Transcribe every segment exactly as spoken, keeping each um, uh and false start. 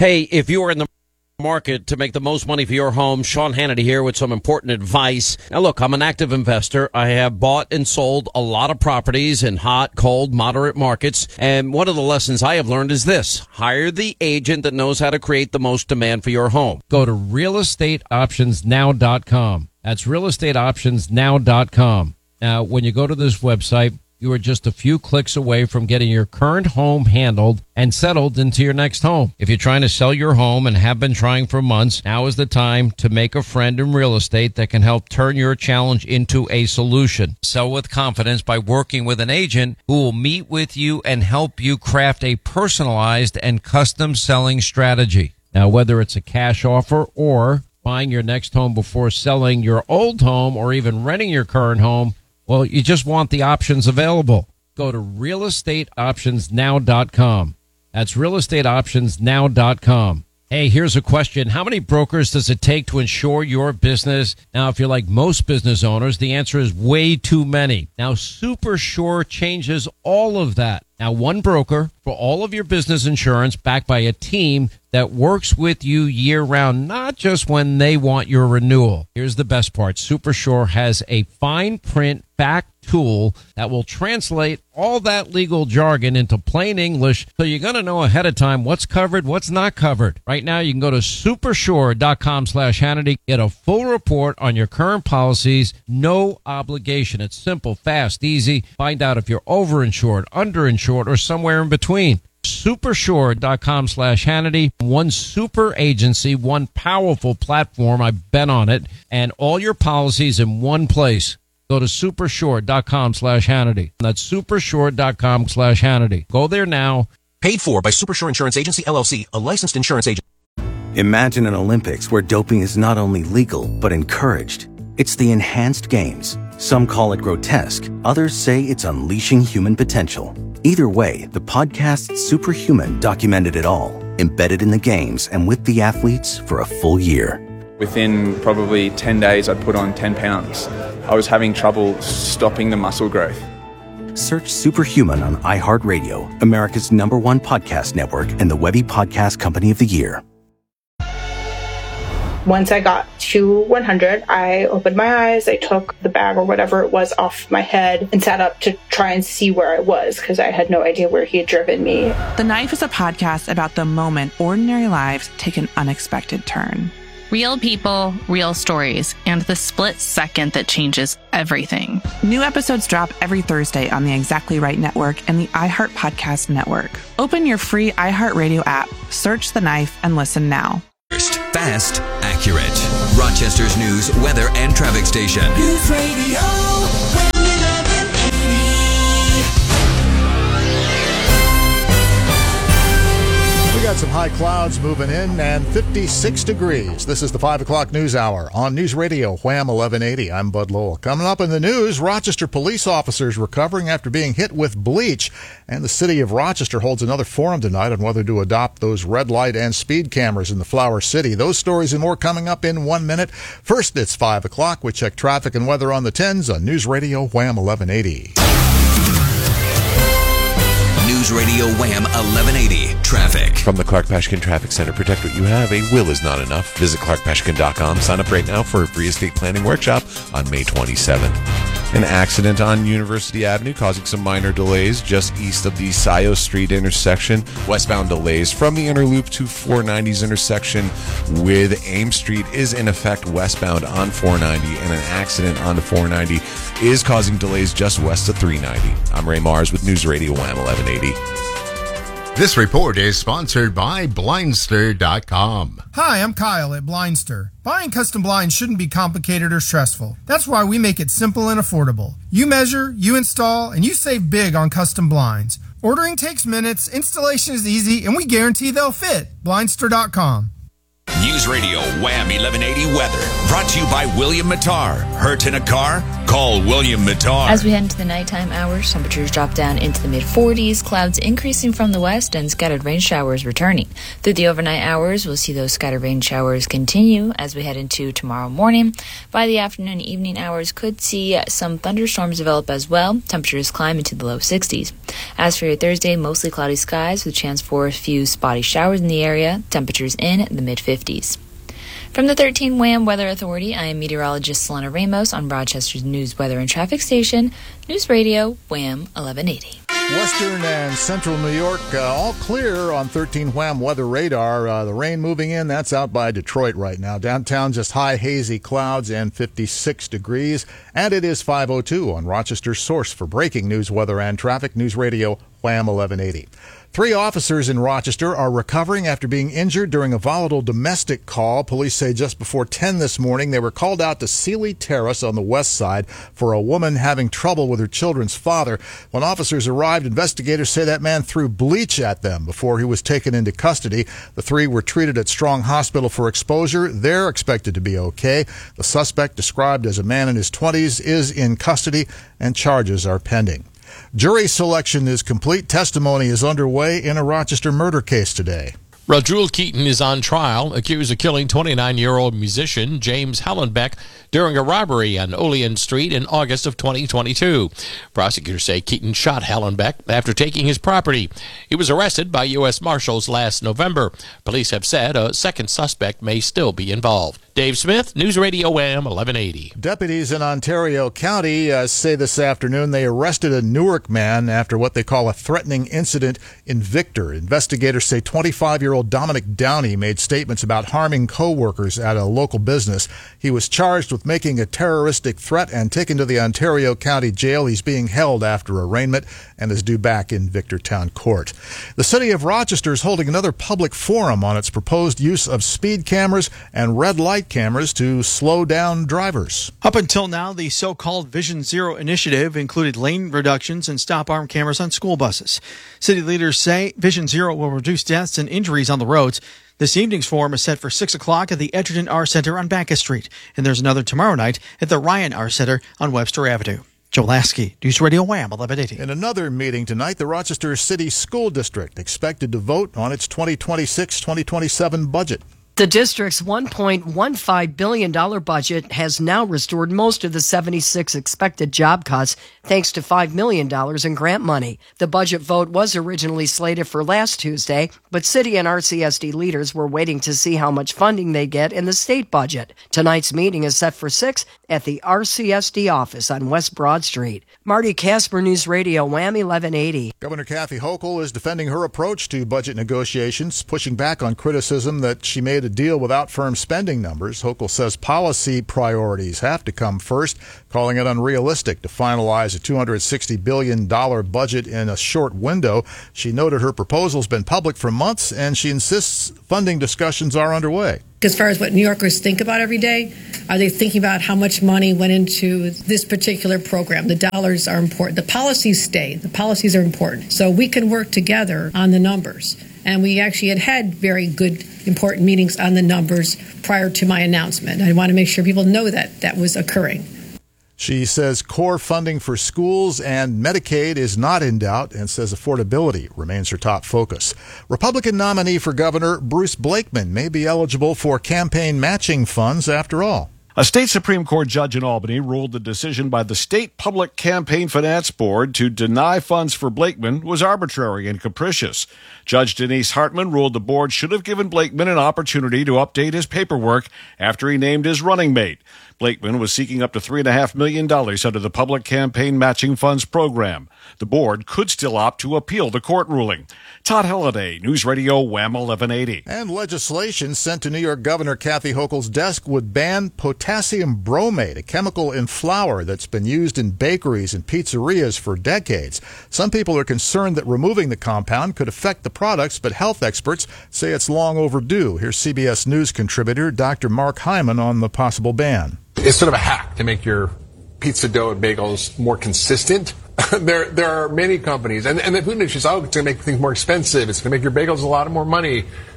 Hey, if you are in the market to make the most money for your home, Sean Hannity here with some important advice. Now, look, I'm an active investor. I have bought and sold a lot of properties in hot, cold, moderate markets. And one of the lessons I have learned is this: hire the agent that knows how to create the most demand for your home. Go to real estate options now dot com. That's real estate options now dot com. Now, when you go to this website, you are just a few clicks away from getting your current home handled and settled into your next home. If you're trying to sell your home and have been trying for months, now is the time to make a friend in real estate that can help turn your challenge into a solution. Sell with confidence by working with an agent who will meet with you and help you craft a personalized and custom selling strategy. Now, whether it's a cash offer or buying your next home before selling your old home or even renting your current home, well, you just want the options available. Go to real estate options now dot com. That's real estate options now dot com. Hey, here's a question. How many brokers does it take to insure your business? Now, if you're like most business owners, the answer is way too many. Now, SuperSure changes all of that. Now, one broker for all of your business insurance, backed by a team that works with you year-round, not just when they want your renewal. Here's the best part. SuperSure has a fine print fact tool that will translate all that legal jargon into plain English, so you're going to know ahead of time what's covered, what's not covered. Right now, you can go to supersure dot com slash Hannity, get a full report on your current policies, no obligation. It's simple, fast, easy. Find out if you're overinsured, underinsured, or somewhere in between. supersure dot com slash Hannity. One super agency, one powerful platform. I've been on it, and all your policies in one place. Go to supersure dot com slash Hannity. That's supersure dot com slash Hannity. Go there now. Paid for by Supersure Insurance Agency, L L C, a licensed insurance agent. Imagine an Olympics where doping is not only legal, but encouraged. It's the enhanced games. Some call it grotesque. Others say it's unleashing human potential. Either way, the podcast Superhuman documented it all, embedded in the games and with the athletes for a full year. Within probably ten days, I'd put on ten pounds. I was having trouble stopping the muscle growth. Search Superhuman on iHeartRadio, America's number one podcast network, and the Webby Podcast Company of the Year. Once I got to one hundred, I opened my eyes, I took the bag or whatever it was off my head and sat up to try and see where I was, because I had no idea where he had driven me. The Knife is a podcast about the moment ordinary lives take an unexpected turn. Real people, real stories, and the split second that changes everything. New episodes drop every Thursday on the Exactly Right Network and the iHeart Podcast Network. Open your free iHeartRadio app, search The Knife, and listen now. Fast, accurate. Rochester's news, weather, and traffic station. News Radio eleven eighty. We got some high clouds moving in and fifty-six degrees. This is the five o'clock news hour on News Radio Wham eleven eighty. I'm Bud Lowell. Coming up in the news, Rochester police officers recovering after being hit with bleach. And the city of Rochester holds another forum tonight on whether to adopt those red light and speed cameras in the Flower City. Those stories and more coming up in one minute. First, it's five o'clock. We check traffic and weather on the tens on News Radio Wham eleven eighty. News Radio Wham eleven eighty. Traffic. From the Clark Pashkin Traffic Center, protect what you have. A will is not enough. Visit clark pashkin dot com. Sign up right now for a free estate planning workshop on May twenty-seventh. An accident on University Avenue causing some minor delays just east of the Scioto Street intersection. Westbound delays from the inner loop to four ninety's intersection with Ames Street is in effect westbound on four ninety, and an accident on the four ninety is causing delays just west of three ninety. I'm Ray Mars with News Radio Wham eleven eighty. This report is sponsored by Blindster dot com. Hi, I'm Kyle at Blindster. Buying custom blinds shouldn't be complicated or stressful. That's why we make it simple and affordable. You measure, you install, and you save big on custom blinds. Ordering takes minutes, installation is easy, and we guarantee they'll fit. Blindster dot com. News Radio Wham eleven eighty weather. Brought to you by William Mattar. Hurt in a car? Call William Mattar. As we head into the nighttime hours, temperatures drop down into the mid forties, clouds increasing from the west, and scattered rain showers returning. Through the overnight hours, we'll see those scattered rain showers continue as we head into tomorrow morning. By the afternoon and evening hours, could see some thunderstorms develop as well. Temperatures climb into the low sixties. As for your Thursday, mostly cloudy skies with a chance for a few spotty showers in the area. Temperatures in the mid fifties. From the thirteen Wham Weather Authority, I am meteorologist Selena Ramos on Rochester's News, Weather, and Traffic Station, News Radio Wham eleven eighty. Western and central New York, uh, all clear on thirteen Wham weather radar. Uh, the rain moving in, that's out by Detroit right now. Downtown, just high, hazy clouds and fifty-six degrees. And it is five oh two on Rochester's source for breaking news, weather, and traffic, News Radio Wham eleven eighty. Three officers in Rochester are recovering after being injured during a volatile domestic call. Police say just before ten this morning, they were called out to Sealy Terrace on the west side for a woman having trouble with her children's father. When officers arrived, investigators say that man threw bleach at them before he was taken into custody. The three were treated at Strong Hospital for exposure. They're expected to be okay. The suspect, described as a man in his twenties, is in custody and charges are pending. Jury selection is complete. Testimony is underway in a Rochester murder case today. Rajul Keaton is on trial, accused of killing twenty-nine-year-old musician James Hallenbeck during a robbery on Olean Street in August of twenty twenty-two. Prosecutors say Keaton shot Hallenbeck after taking his property. He was arrested by U S Marshals last November. Police have said a second suspect may still be involved. Dave Smith, News Radio Wham eleven eighty. Deputies in Ontario County uh, say this afternoon they arrested a Newark man after what they call a threatening incident in Victor. Investigators say twenty-five-year-old Dominic Downey made statements about harming co-workers at a local business. He was charged with making a terroristic threat and taken to the Ontario County Jail. He's being held after arraignment and is due back in Victortown Court. The city of Rochester is holding another public forum on its proposed use of speed cameras and red light cameras to slow down drivers. Up until now, the so-called Vision Zero initiative included lane reductions and stop-arm cameras on school buses. City leaders say Vision Zero will reduce deaths and injuries on the roads. This evening's forum is set for six o'clock at the Edgerton R Center on Bacchus Street, and there's another tomorrow night at the Ryan R Center on Webster Avenue. Joe Lasky, News Radio Wham eleven eighty. In another meeting tonight, the Rochester City School District expected to vote on its twenty twenty-six twenty twenty-seven budget. The district's one point one five billion dollars budget has now restored most of the seventy-six expected job cuts thanks to five million dollars in grant money. The budget vote was originally slated for last Tuesday, but city and R C S D leaders were waiting to see how much funding they get in the state budget. Tonight's meeting is set for six at the R C S D office on West Broad Street. Marty Casper, News Radio Wham eleven eighty. Governor Kathy Hochul is defending her approach to budget negotiations, pushing back on criticism that she made a deal without firm spending numbers. Hochul says policy priorities have to come first, calling it unrealistic to finalize a two hundred sixty billion dollars budget in a short window. She noted her proposal's been public for months, and she insists funding discussions are underway. As far as what New Yorkers think about every day, are they thinking about how much money went into this particular program? The dollars are important. The policies stay. The policies are important. So we can work together on the numbers. And we actually had had very good, important meetings on the numbers prior to my announcement. I want to make sure people know that that was occurring. She says core funding for schools and Medicaid is not in doubt and says affordability remains her top focus. Republican nominee for governor Bruce Blakeman may be eligible for campaign matching funds after all. A state Supreme Court judge in Albany ruled the decision by the State Public Campaign Finance Board to deny funds for Blakeman was arbitrary and capricious. Judge Denise Hartman ruled the board should have given Blakeman an opportunity to update his paperwork after he named his running mate. Blakeman was seeking up to three point five million dollars under the Public Campaign Matching Funds program. The board could still opt to appeal the court ruling. Todd Halliday, News Radio Wham eleven eighty. And legislation sent to New York Governor Kathy Hochul's desk would ban potassium bromate, a chemical in flour that's been used in bakeries and pizzerias for decades. Some people are concerned that removing the compound could affect the products, but health experts say it's long overdue. Here's C B S News contributor Doctor Mark Hyman on the possible ban. It's sort of a hack to make your pizza dough and bagels more consistent. there there are many companies, and, and the food industry says, oh, it's going to make things more expensive. It's going to make your bagels a lot more money.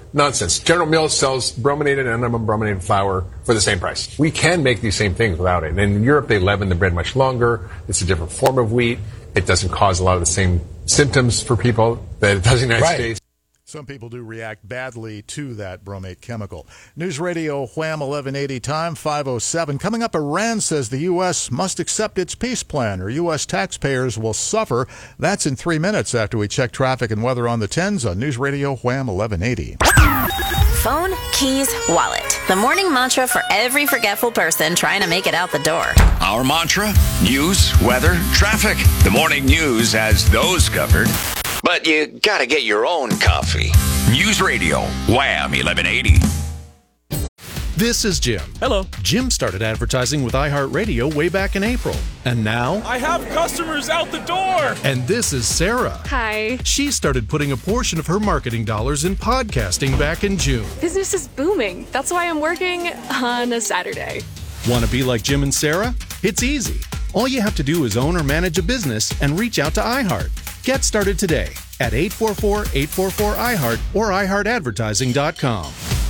nonsense. General Mills sells brominated and unbrominated flour for the same price. We can make these same things without it. And in Europe, they leaven the bread much longer. It's a different form of wheat. It doesn't cause a lot of the same symptoms for people that it does in the United Right. States. Some people do react badly to that bromate chemical. News Radio Wham eleven eighty time, five oh seven. Coming up, Iran says the U S must accept its peace plan or U S taxpayers will suffer. That's in three minutes after we check traffic and weather on the tens on News Radio Wham eleven eighty. Phone, keys, wallet. The morning mantra for every forgetful person trying to make it out the door. Our mantra? News, weather, traffic. The morning news has those covered. But you gotta get your own coffee. News Radio, Wham eleven eighty. This is Jim. Hello. Jim started advertising with iHeartRadio way back in April. And now... I have customers out the door! And this is Sarah. Hi. She started putting a portion of her marketing dollars in podcasting back in June. Business is booming. That's why I'm working on a Saturday. Want to be like Jim and Sarah? It's easy. All you have to do is own or manage a business and reach out to iHeart. Get started today at eight four four, eight four four, iHeart or i heart advertising dot com.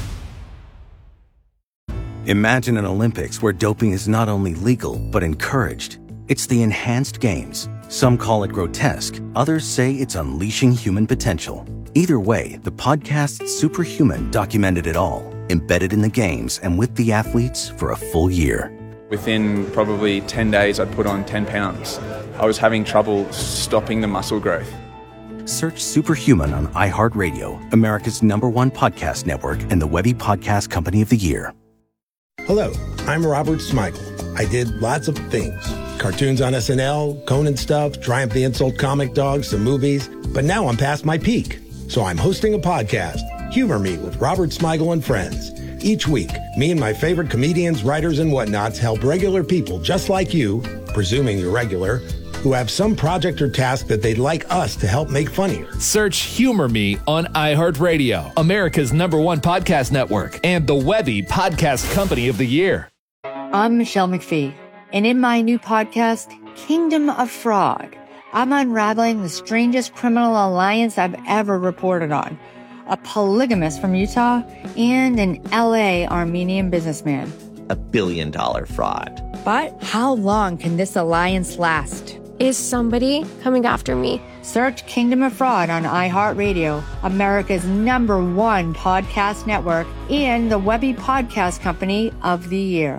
Imagine an Olympics where doping is not only legal, but encouraged. It's the Enhanced Games. Some call it grotesque. Others say it's unleashing human potential. Either way, the podcast Superhuman documented it all, embedded in the games and with the athletes for a full year. Within probably ten days, I'd put on ten pounds. I was having trouble stopping the muscle growth. Search Superhuman on iHeartRadio, America's number one podcast network and the Webby Podcast Company of the Year. Hello, I'm Robert Smigel. I did lots of things. Cartoons on S N L, Conan stuff, Triumph the Insult comic dogs, some movies. But now I'm past my peak. So I'm hosting a podcast, Humor Me with Robert Smigel and Friends. Each week, me and my favorite comedians, writers, and whatnots help regular people just like you, presuming you're regular, who have some project or task that they'd like us to help make funnier. Search Humor Me on iHeartRadio, America's number one podcast network, and the Webby Podcast Company of the Year. I'm Michelle McPhee, and in my new podcast, Kingdom of Fraud, I'm unraveling the strangest criminal alliance I've ever reported on. A polygamist from Utah and an L A Armenian businessman. A billion dollar fraud. But how long can this alliance last? Is somebody coming after me? Search Kingdom of Fraud on iHeartRadio, America's number one podcast network, and the Webby Podcast Company of the Year.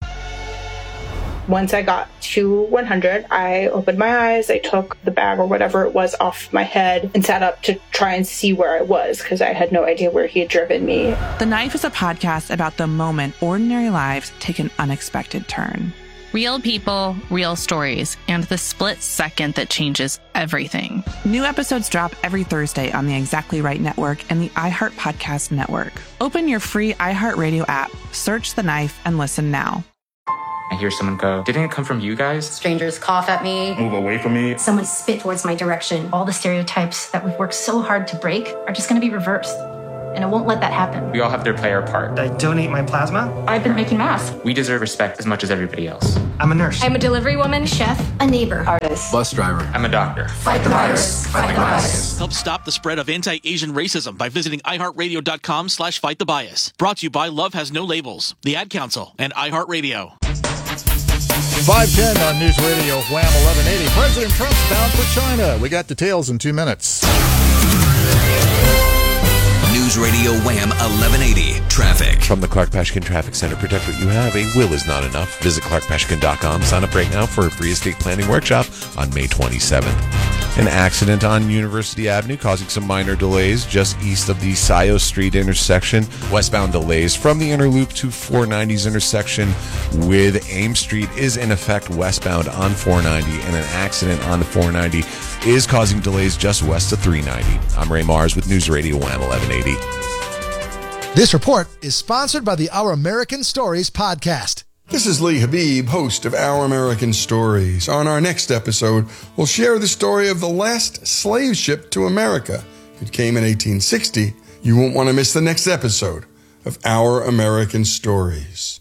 Once I got to one hundred, I opened my eyes, I took the bag or whatever it was off my head and sat up to try and see where I was because I had no idea where he had driven me. The Knife is a podcast about the moment ordinary lives take an unexpected turn. Real people, real stories, and the split second that changes everything. New episodes drop every Thursday on the Exactly Right Network and the iHeart Podcast Network. Open your free iHeartRadio app, search The Knife, and listen now. I hear someone go, didn't it come from you guys? Strangers cough at me. Move away from me. Someone spit towards my direction. All the stereotypes that we've worked so hard to break are just going to be reversed. And I won't let that happen. We all have to play our part. I donate my plasma. I've been making masks. We deserve respect as much as everybody else. I'm a nurse. I'm a delivery woman, chef, a neighbor, artist, Bus driver. I'm a doctor. Fight the virus. Fight the bias. Help stop the spread of anti-Asian racism by visiting iHeartRadio.com slash fight the bias. Brought to you by Love Has No Labels, the Ad Council, and iHeartRadio. five ten on News Radio Wham eleven eighty. President Trump's bound for China. We got details in two minutes. News Radio Wham eleven eighty Traffic. From the Clark Pashkin Traffic Center, protect what you have. A will is not enough. Visit clark pashkin dot com. Sign up right now for a free estate planning workshop on May twenty-seventh. An accident on University Avenue causing some minor delays just east of the Scioto Street intersection. Westbound delays from the inner loop to four ninety's intersection with Ames Street is in effect westbound on four ninety, and an accident on four ninety is causing delays just west of three ninety. I'm Ray Mars with News Radio Wham eleven eighty. This report is sponsored by the Our American Stories podcast. This is Lee Habib, host of Our American Stories. On our next episode, we'll share the story of the last slave ship to America. It came in eighteen sixty. You won't want to miss the next episode of Our American Stories.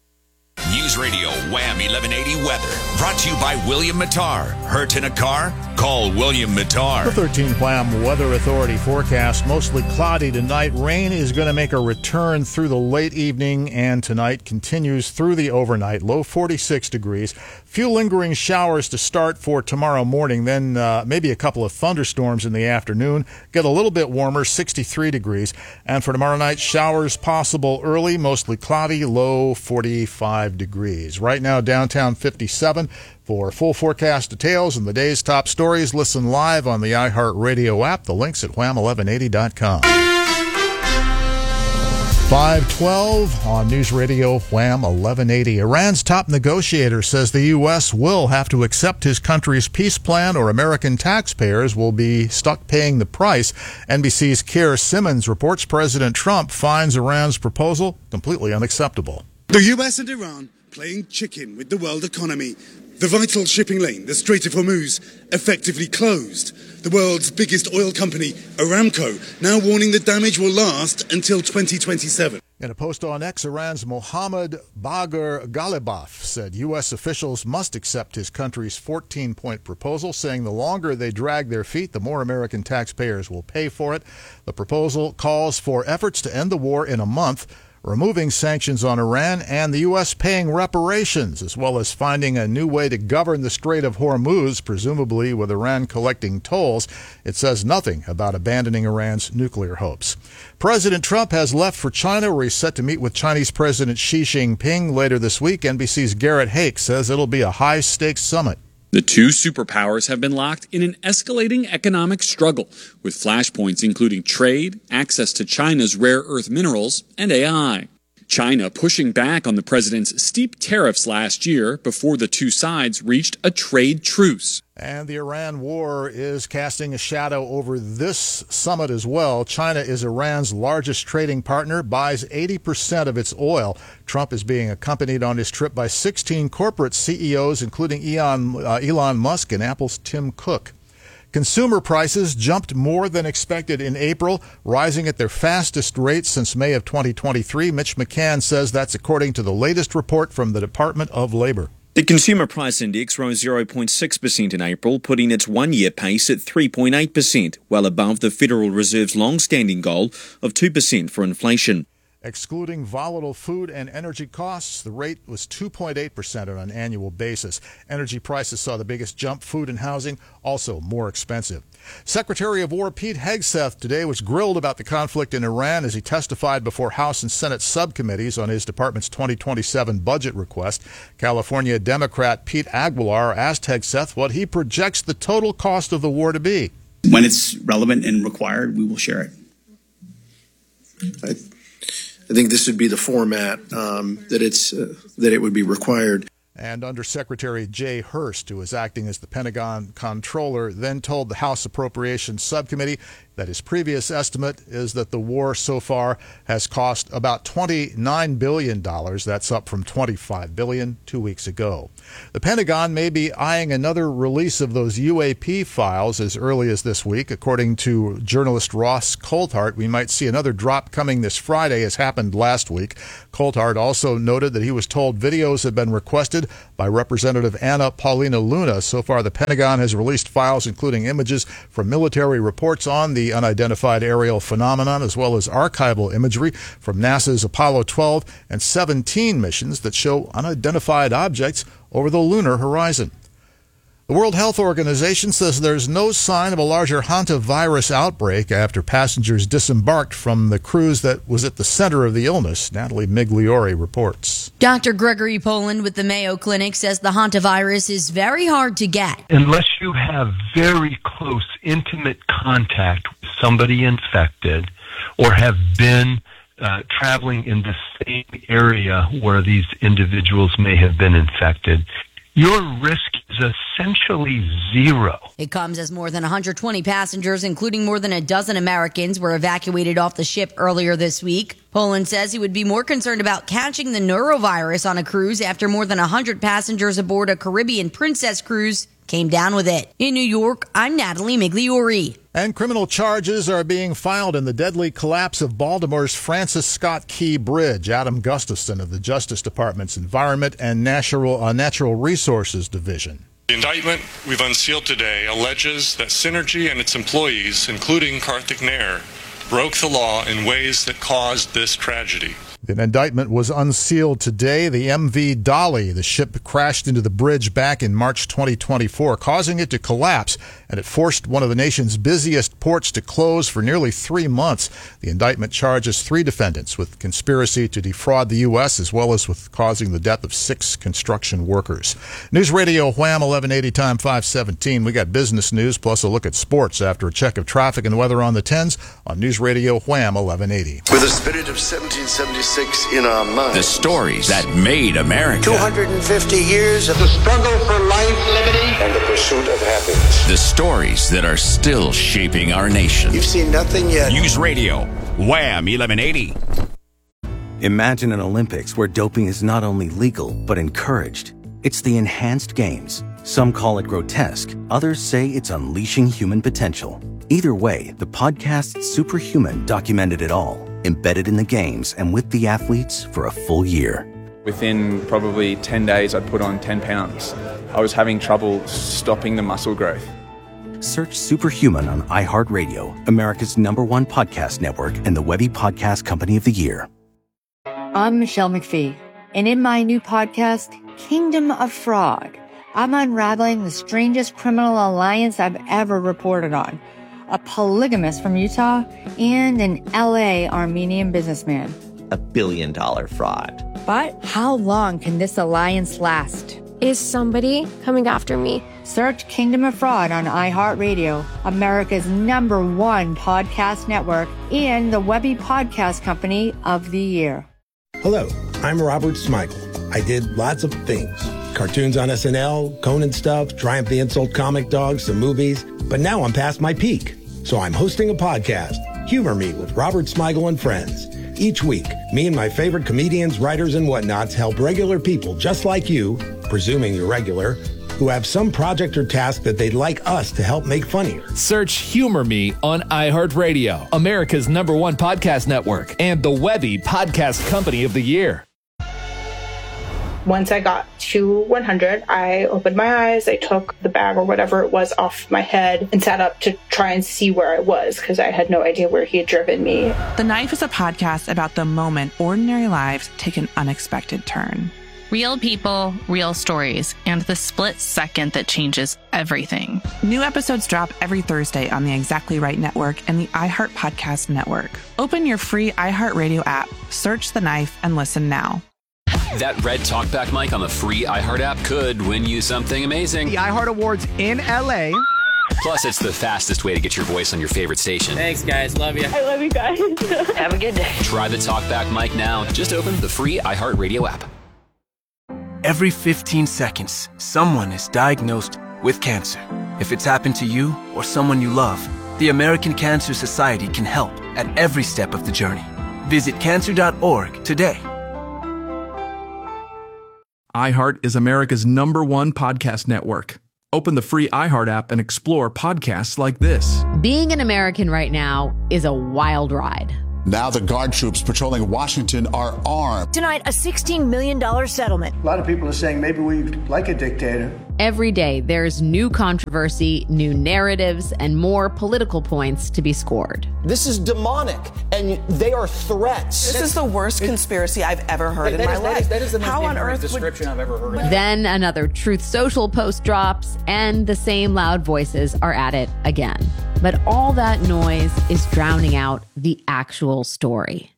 News Radio Wham eleven eighty Weather. Brought to you by William Mattar. Hurt in a car? Call William Mattar. The thirteen Wham Weather Authority forecast, mostly cloudy tonight. Rain is going to make a return through the late evening and tonight continues through the overnight. Low forty-six degrees. Few lingering showers to start for tomorrow morning. Then uh, maybe a couple of thunderstorms in the afternoon. Get a little bit warmer, sixty-three degrees. And for tomorrow night, showers possible early, mostly cloudy, low forty-five degrees. Right now, downtown fifty-seven. For full forecast details and the day's top stories, listen live on the iHeartRadio app. The link's at wham eleven eighty dot com. five twelve on News Radio Wham eleven eighty. Iran's top negotiator says the U S will have to accept his country's peace plan or American taxpayers will be stuck paying the price. N B C's Keir Simmons reports President Trump finds Iran's proposal completely unacceptable. The U S and Iran playing chicken with the world economy. The vital shipping lane, the Strait of Hormuz, effectively closed. The world's biggest oil company, Aramco, now warning the damage will last until twenty twenty-seven. In a post on X, Iran's Mohammad Bagher Ghalibaf said U S officials must accept his country's fourteen-point proposal, saying the longer they drag their feet, the more American taxpayers will pay for it. The proposal calls for efforts to end the war in a month, removing sanctions on Iran, and the U S paying reparations, as well as finding a new way to govern the Strait of Hormuz, presumably with Iran collecting tolls. It says nothing about abandoning Iran's nuclear hopes. President Trump has left for China, where he's set to meet with Chinese President Xi Jinping later this week. N B C's Garrett Hake says it'll be a high-stakes summit. The two superpowers have been locked in an escalating economic struggle, with flashpoints including trade, access to China's rare earth minerals, and A I. China pushing back on the president's steep tariffs last year before the two sides reached a trade truce. And the Iran war is casting a shadow over this summit as well. China is Iran's largest trading partner, buys eighty percent of its oil. Trump is being accompanied on his trip by sixteen corporate C E Os, including Elon, uh, Elon Musk and Apple's Tim Cook. Consumer prices jumped more than expected in April, rising at their fastest rate since May of twenty twenty-three. Mitch McCann says that's according to the latest report from the Department of Labor. The Consumer Price Index rose zero point six percent in April, putting its one-year pace at three point eight percent, well above the Federal Reserve's long-standing goal of two percent for inflation. Excluding volatile food and energy costs, the rate was two point eight percent on an annual basis. Energy prices saw the biggest jump. Food and housing also more expensive. Secretary of War Pete Hegseth today was grilled about the conflict in Iran as he testified before House and Senate subcommittees on his department's twenty twenty-seven budget request. California Democrat Pete Aguilar asked Hegseth what he projects the total cost of the war to be. When it's relevant and required, we will share it. I, I think this would be the format um, that it's uh, that it would be required. And Undersecretary Jay Hurst, who is acting as the Pentagon comptroller, then told the House Appropriations Subcommittee that his previous estimate is that the war so far has cost about twenty-nine billion dollars. That's up from twenty-five billion dollars two weeks ago. The Pentagon may be eyeing another release of those U A P files as early as this week. According to journalist Ross Coulthart, we might see another drop coming this Friday, as happened last week. Coulthart also noted that he was told videos had been requested by Representative Anna Paulina Luna. So far, the Pentagon has released files including images from military reports on the unidentified aerial phenomenon, as well as archival imagery from NASA's Apollo twelve and seventeen missions that show unidentified objects over the lunar horizon. The World Health Organization says there's no sign of a larger hantavirus outbreak after passengers disembarked from the cruise that was at the center of the illness. Natalie Migliori reports. Doctor Gregory Poland with the Mayo Clinic says the hantavirus is very hard to get. Unless you have very close, intimate contact with somebody infected or have been uh, traveling in the same area where these individuals may have been infected, your risk is essentially zero. It comes as more than one hundred twenty passengers, including more than a dozen Americans, were evacuated off the ship earlier this week. Poland says he would be more concerned about catching the norovirus on a cruise after more than one hundred passengers aboard a Caribbean Princess cruise came down with it. In New York, I'm Natalie Migliori. And criminal charges are being filed in the deadly collapse of Baltimore's Francis Scott Key Bridge. Adam Gustafson of the Justice Department's Environment and Natural, uh, Natural Resources Division. The indictment we've unsealed today alleges that Synergy and its employees, including Karthik Nair, broke the law in ways that caused this tragedy. The indictment was unsealed today. The M V Dolly, the ship crashed into the bridge back in March twenty twenty-four, causing it to collapse, and it forced one of the nation's busiest ports to close for nearly three months. The indictment charges three defendants with conspiracy to defraud the U S as well as with causing the death of six construction workers. News Radio Wham eleven eighty, time five seventeen. We got business news plus a look at sports after a check of traffic and weather on the tens on News Radio Wham eleven eighty. With the spirit of seventeen seventy-six in our minds. The stories that made America. two hundred fifty years of the struggle for life, liberty, and the pursuit of happiness. The stories that are still shaping our nation. You've seen nothing yet. News Radio, Wham eleven eighty. Imagine an Olympics where doping is not only legal, but encouraged. It's the enhanced games. Some call it grotesque. Others say it's unleashing human potential. Either way, the podcast Superhuman documented it all, embedded in the games and with the athletes for a full year. Within probably ten days, I'd put on ten pounds. I was having trouble stopping the muscle growth. Search Superhuman on iHeartRadio, America's number one podcast network and the Webby Podcast Company of the Year. I'm Michelle McPhee, and in my new podcast, Kingdom of Frog, I'm unraveling the strangest criminal alliance I've ever reported on. A polygamist from Utah and an L A Armenian businessman. A billion dollar fraud. But how long can this alliance last? Is somebody coming after me? Search Kingdom of Fraud on iHeartRadio, America's number one podcast network, and the Webby Podcast Company of the Year. Hello, I'm Robert Smigel. I did lots of things. Cartoons on S N L, Conan stuff, Triumph the Insult comic dogs, some movies. But now I'm past my peak. So I'm hosting a podcast, Humor Me with Robert Smigel and Friends. Each week, me and my favorite comedians, writers, and whatnots help regular people just like you, presuming you're regular, who have some project or task that they'd like us to help make funnier. Search Humor Me on iHeartRadio, America's number one podcast network, and the Webby Podcast Company of the Year. Once I got to one hundred, I opened my eyes, I took the bag or whatever it was off my head and sat up to try and see where I was because I had no idea where he had driven me. The Knife is a podcast about the moment ordinary lives take an unexpected turn. Real people, real stories, and the split second that changes everything. New episodes drop every Thursday on the Exactly Right Network and the iHeart Podcast Network. Open your free iHeartRadio app, search The Knife, and listen now. That red talkback mic on the free iHeart app could win you something amazing. The iHeart Awards in L A. Plus, it's the fastest way to get your voice on your favorite station. Thanks, guys. Love you. I love you guys. Have a good day. Try the talkback mic now. Just open the free iHeartRadio app. Every fifteen seconds, someone is diagnosed with cancer. If it's happened to you or someone you love, the American Cancer Society can help at every step of the journey. Visit cancer dot org today. iHeart is America's number one podcast network. Open the free iHeart app and explore podcasts like this. Being an American right now is a wild ride. Now the guard troops patrolling Washington are armed. Tonight, a sixteen million dollars settlement. A lot of people are saying maybe we like a dictator. Every day, there's new controversy, new narratives, and more political points to be scored. This is demonic, and they are threats. This is the worst conspiracy I've ever heard in my life. That is the most How on earth description I've ever heard. Then another Truth Social post drops, and the same loud voices are at it again. But all that noise is drowning out the actual story.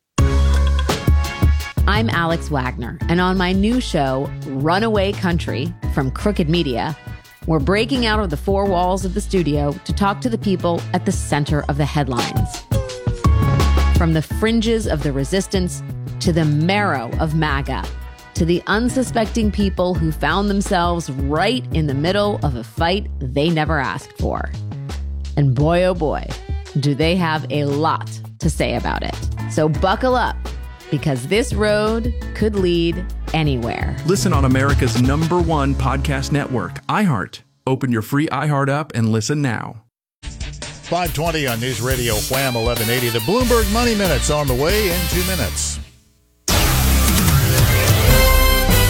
I'm Alex Wagner, and on my new show, Runaway Country, from Crooked Media, we're breaking out of the four walls of the studio to talk to the people at the center of the headlines. From the fringes of the resistance to the marrow of MAGA, to the unsuspecting people who found themselves right in the middle of a fight they never asked for. And boy, oh boy, do they have a lot to say about it. So buckle up, because this road could lead anywhere. Listen on America's number one podcast network, iHeart. Open your free iHeart app and listen now. five twenty on News Radio Wham eleven eighty. The Bloomberg Money Minute's on the way in two minutes. News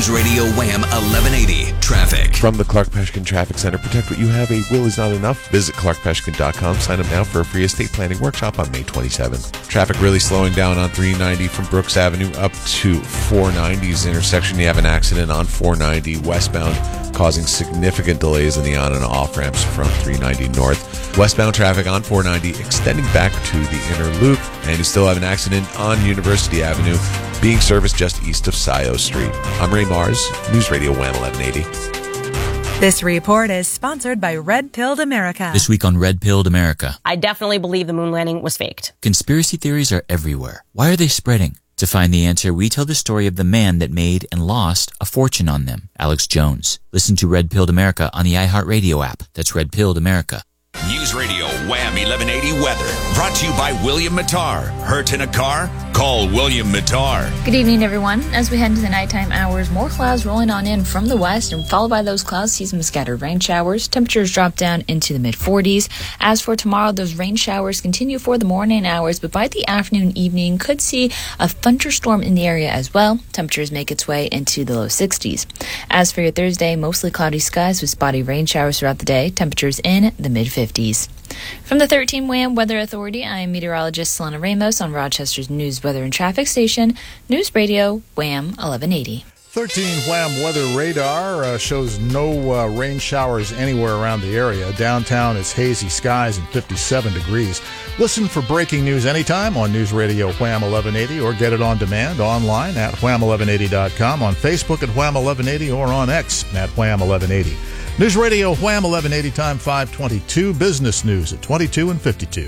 News Radio Wham eleven eighty Traffic. From the Clark Peshkin Traffic Center, protect what you have. A will is not enough. Visit clark peshkin dot com. Sign up now for a free estate planning workshop on May twenty-seventh. Traffic really slowing down on three ninety from Brooks Avenue up to four ninety's intersection. You have an accident on four ninety westbound, causing significant delays in the on and off ramps from three ninety north. Westbound traffic on four ninety extending back to the inner loop, and you still have an accident on University Avenue being serviced just east of Scioto Street. I'm Ray Mars, News Radio Wham eleven eighty. This report is sponsored by Red Pilled America. This week on Red Pilled America. I definitely believe the moon landing was faked. Conspiracy theories are everywhere. Why are they spreading? To find the answer, we tell the story of the man that made and lost a fortune on them, Alex Jones. Listen to Red Pilled America on the iHeartRadio app. That's Red Pilled America. News Radio Wham eleven eighty Weather. Brought to you by William Mattar. Hurt in a car? Call William Mattar. Good evening, everyone. As we head into the nighttime hours, more clouds rolling on in from the west, and followed by those clouds, see some scattered rain showers. Temperatures drop down into the mid forties. As for tomorrow, those rain showers continue for the morning hours, but by the afternoon, evening, could see a thunderstorm in the area as well. Temperatures make its way into the low sixties. As for your Thursday, mostly cloudy skies with spotty rain showers throughout the day. Temperatures in the mid fifties. From the thirteen Wham Weather Authority, I'm meteorologist Selena Ramos on Rochester's News, Weather, and Traffic Station, News Radio Wham eleven eighty. thirteen Wham Weather Radar uh, shows no uh, rain showers anywhere around the area. Downtown is hazy skies and fifty-seven degrees. Listen for breaking news anytime on News Radio Wham eleven eighty, or get it on demand online at wham eleven eighty dot com, on Facebook at Wham eleven eighty, or on X at Wham eleven eighty. News Radio Wham eleven eighty, time five twenty-two. Business news at twenty-two and fifty-two.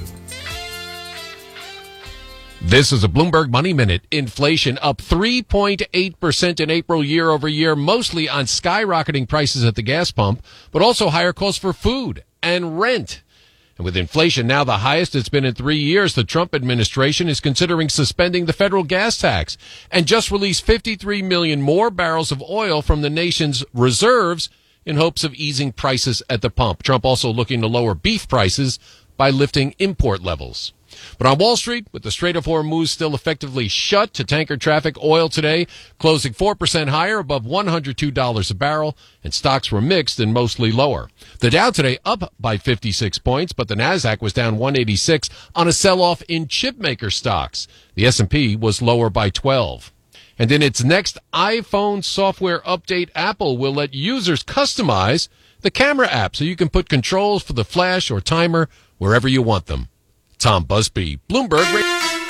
This is a Bloomberg Money Minute. Inflation up three point eight percent in April year over year, mostly on skyrocketing prices at the gas pump, but also higher costs for food and rent. And with inflation now the highest it's been in three years, the Trump administration is considering suspending the federal gas tax and just released fifty-three million more barrels of oil from the nation's reserves in hopes of easing prices at the pump. Trump also looking to lower beef prices by lifting import levels. But on Wall Street, with the Strait of Hormuz still effectively shut to tanker traffic, oil today closing four percent higher, above one hundred two dollars a barrel, and stocks were mixed and mostly lower. The Dow today up by fifty-six points, but the Nasdaq was down one eighty-six on a sell-off in chipmaker stocks. The S and P was lower by twelve. And in its next iPhone software update, Apple will let users customize the camera app so you can put controls for the flash or timer wherever you want them. Tom Busby, Bloomberg Radio.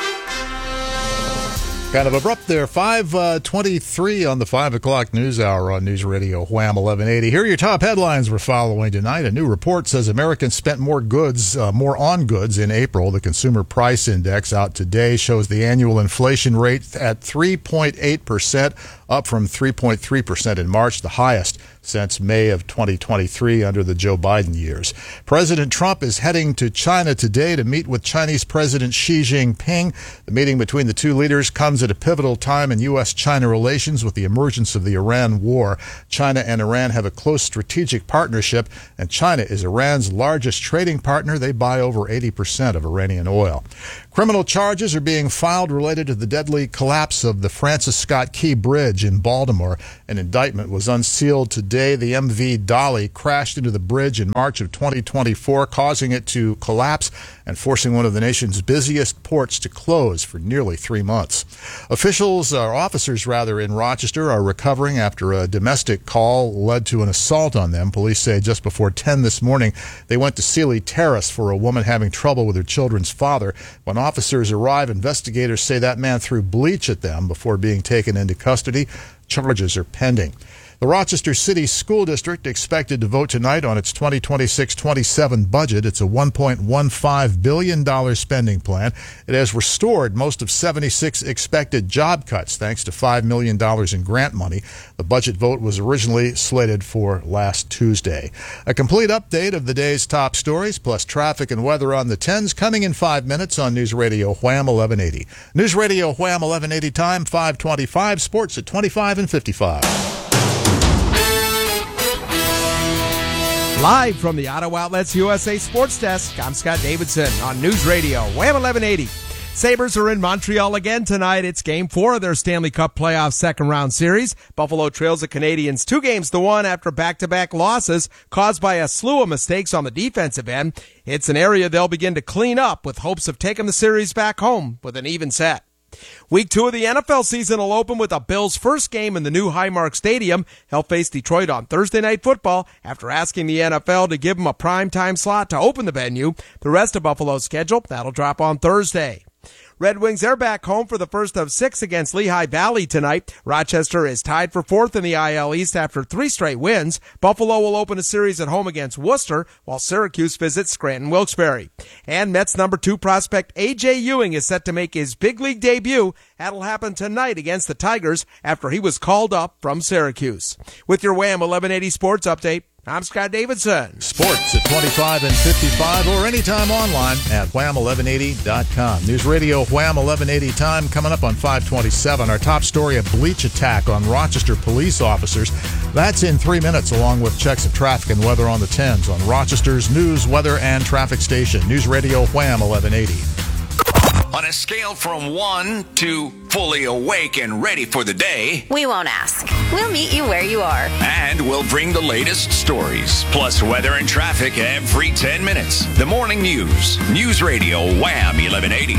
Kind of abrupt there. five twenty-three on the five o'clock news hour on News Radio Wham eleven eighty. Here are your top headlines we're following tonight. A new report says Americans spent more goods, uh, more on goods in April. The Consumer Price Index out today shows the annual inflation rate at three point eight percent, up from three point three percent in March, the highest since May of twenty twenty-three under the Joe Biden years. President Trump is heading to China today to meet with Chinese President Xi Jinping. The meeting between the two leaders comes at a pivotal time in U S China relations with the emergence of the Iran war. China and Iran have a close strategic partnership, and China is Iran's largest trading partner. They buy over eighty percent of Iranian oil. Criminal charges are being filed related to the deadly collapse of the Francis Scott Key Bridge in Baltimore. An indictment was unsealed today. The M V Dolly crashed into the bridge in March of twenty twenty-four, causing it to collapse and forcing one of the nation's busiest ports to close for nearly three months. Officials, or officers rather, in Rochester are recovering after a domestic call led to an assault on them. Police say just before ten this morning, they went to Sealy Terrace for a woman having trouble with her children's father. When officers arrive, investigators say that man threw bleach at them before being taken into custody. Charges are pending. The Rochester City School District expected to vote tonight on its twenty twenty-six twenty-seven budget. It's a one point one five billion dollars spending plan. It has restored most of seventy-six expected job cuts thanks to five million dollars in grant money. The budget vote was originally slated for last Tuesday. A complete update of the day's top stories, plus traffic and weather on the tens, coming in five minutes on News Radio Wham eleven eighty. News Radio Wham eleven eighty, time five twenty-five, sports at twenty-five and fifty-five. Live from the Auto Outlets U S A Sports Desk, I'm Scott Davidson on News Radio Wham eleven eighty. Sabres are in Montreal again tonight. It's game four of their Stanley Cup playoff second round series. Buffalo trails the Canadiens two games to one after back-to-back losses caused by a slew of mistakes on the defensive end. It's an area they'll begin to clean up with hopes of taking the series back home with an even set. Week two of the N F L season will open with the Bills' first game in the new Highmark Stadium. They'll face Detroit on Thursday Night Football after asking the N F L to give them a primetime slot to open the venue. The rest of Buffalo's schedule, that'll drop on Thursday. Red Wings are back home for the first of six against Lehigh Valley tonight. Rochester is tied for fourth in the I L East after three straight wins. Buffalo will open a series at home against Worcester, while Syracuse visits Scranton-Wilkes-Barre. And Mets number two prospect A J Ewing is set to make his big league debut. That'll happen tonight against the Tigers after he was called up from Syracuse. With your Wham eleven eighty Sports Update, I'm Scott Davidson. Sports at twenty-five and fifty-five or anytime online at wham eleven eighty dot com. News Radio Wham eleven eighty time coming up on five twenty-seven. Our top story, a bleach attack on Rochester police officers. That's in three minutes, along with checks of traffic and weather on the tens on Rochester's news, weather, and traffic station. News Radio Wham eleven eighty. On a scale from one to fully awake and ready for the day, we won't ask. We'll meet you where you are. And we'll bring the latest stories, plus weather and traffic every ten minutes. The Morning News. News Radio Wham eleven eighty.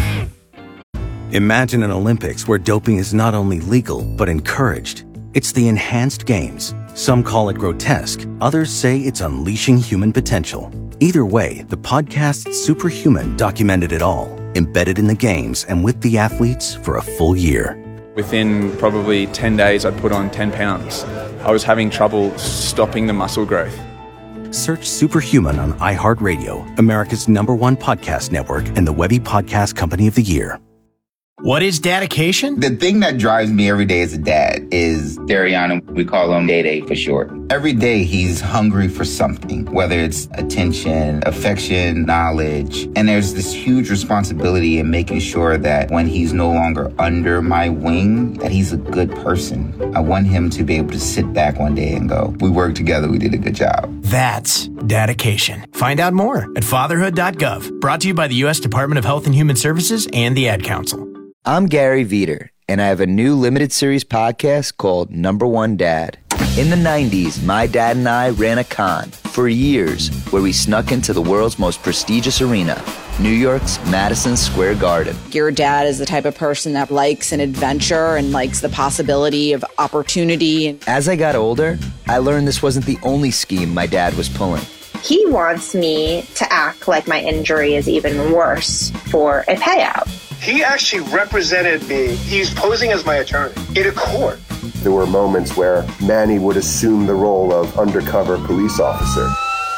Imagine an Olympics where doping is not only legal, but encouraged. It's the enhanced games. Some call it grotesque. Others say it's unleashing human potential. Either way, the podcast Superhuman documented it all, embedded in the games and with the athletes for a full year. Within probably ten days, I'd put on ten pounds. I was having trouble stopping the muscle growth. Search Superhuman on iHeartRadio, America's number one podcast network and the Webby Podcast Company of the Year. What is dedication? The thing that drives me every day as a dad is Dariana. We call him Day Day for short. Every day he's hungry for something, whether it's attention, affection, knowledge. And there's this huge responsibility in making sure that when he's no longer under my wing, that he's a good person. I want him to be able to sit back one day and go, we worked together, we did a good job. That's dedication. Find out more at fatherhood dot gov. Brought to you by the U S Department of Health and Human Services and the Ad Council. I'm Gary Veter, and I have a new limited series podcast called Number One Dad. In the nineties, my dad and I ran a con for years where we snuck into the world's most prestigious arena, New York's Madison Square Garden. Your dad is the type of person that likes an adventure and likes the possibility of opportunity. As I got older, I learned this wasn't the only scheme my dad was pulling. He wants me to act like my injury is even worse for a payout. He actually represented me. He's posing as my attorney in a court. There were moments where Manny would assume the role of undercover police officer.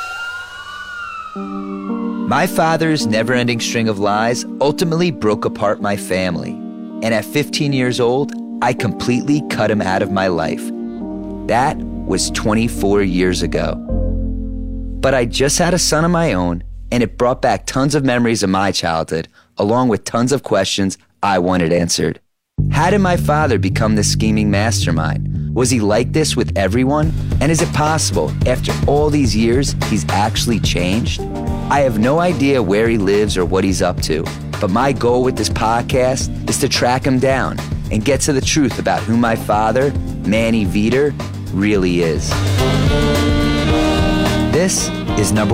My father's never-ending string of lies ultimately broke apart my family. And at fifteen years old, I completely cut him out of my life. That was twenty-four years ago. But I just had a son of my own, and it brought back tons of memories of my childhood, along with tons of questions I wanted answered. How did my father become this scheming mastermind? Was he like this with everyone? And is it possible, after all these years, he's actually changed? I have no idea where he lives or what he's up to, but my goal with this podcast is to track him down and get to the truth about who my father, Manny Veter, really is. This is Number